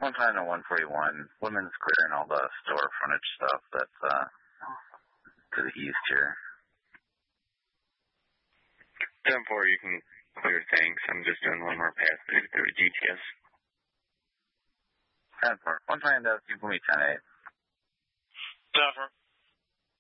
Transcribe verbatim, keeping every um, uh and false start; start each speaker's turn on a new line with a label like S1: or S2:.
S1: one twenty to one forty-one, women's clearing all the store frontage stuff that's uh, to the east here.
S2: ten four, you can clear, thanks. I'm just doing one more pass through to G T S.
S1: ten four, one twenty to, you can meet ten eight.
S3: ten four.